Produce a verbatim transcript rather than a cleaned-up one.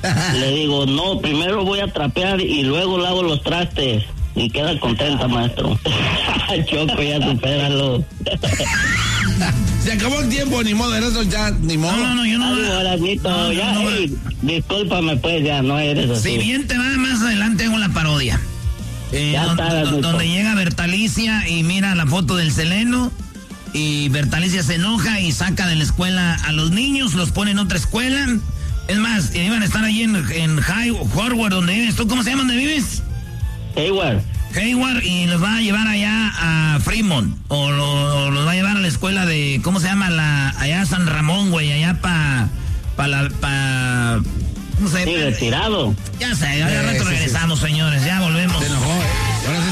Le digo, no, primero voy a trapear y luego lavo los trastes. Y queda contenta, maestro. Choco, ya supéralo. Se acabó el tiempo, ni modo, eso ya, ni modo. No, no, no, yo no. Ay, Horacio, no, ya, no, no, hey, discúlpame, pues, ya no eres así. Si bien te va, más adelante hago la parodia. Eh, Ya don- está, don- Ernesto. donde llega Bertalicia y mira la foto del Seleno. Y Bertalicia se enoja y saca de la escuela a los niños, los pone en otra escuela. Es más, iban a estar ahí en, en High Harvard, donde vives. ¿Tú cómo se llama, donde vives? Hayward. Hayward, y los va a llevar allá a Fremont, o, lo- o los va a llevar a la escuela de, ¿cómo se llama? La, allá San Ramón, güey, allá pa, pa la, pa, ¿cómo se Sí, llama? retirado. Ya sé, ya Sí, rato sí, regresamos, señores, ya volvemos. Se enojó. Ahora sí